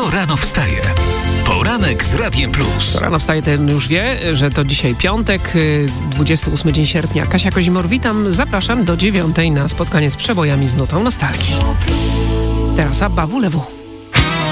Kto rano wstaje? Poranek z Radiem Plus. Kto rano wstaje, ten już wie, że to dzisiaj piątek, 28 dzień sierpnia. Kasia Kozimor, witam. Zapraszam do 9 na spotkanie z przebojami z nutą nostalgii. Teraz Abba WLW.